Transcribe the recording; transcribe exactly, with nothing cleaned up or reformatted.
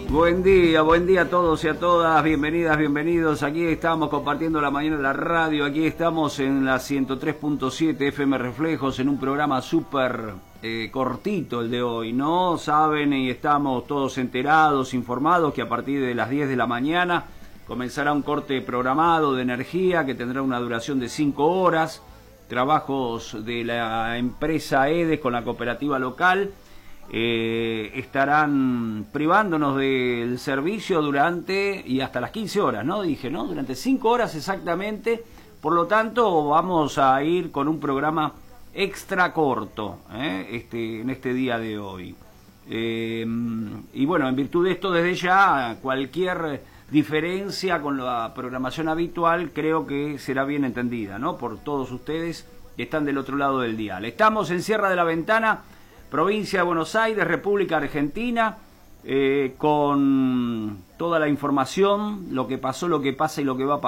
Buen día, buen día a todos y a todas, bienvenidas, bienvenidos. Aquí estamos compartiendo la mañana de la radio, aquí estamos en la ciento tres punto siete F M Reflejos, en un programa súper eh, cortito el de hoy, ¿no? Saben y estamos todos enterados, informados que a partir de las diez de la mañana comenzará un corte programado de energía que tendrá una duración de cinco horas, trabajos de la empresa EDES con la cooperativa local. Eh, estarán privándonos del servicio durante y hasta las quince horas, ¿no? Dije, ¿no? Durante cinco horas exactamente. Por lo tanto, vamos a ir con un programa extra corto, ¿eh? este, en este día de hoy. Eh, y bueno, en virtud de esto, desde ya, cualquier diferencia con la programación habitual creo que será bien entendida, ¿no? Por todos ustedes que están del otro lado del dial. Estamos en Sierra de la Ventana, provincia de Buenos Aires, República Argentina, eh, con toda la información, lo que pasó, lo que pasa y lo que va a pasar.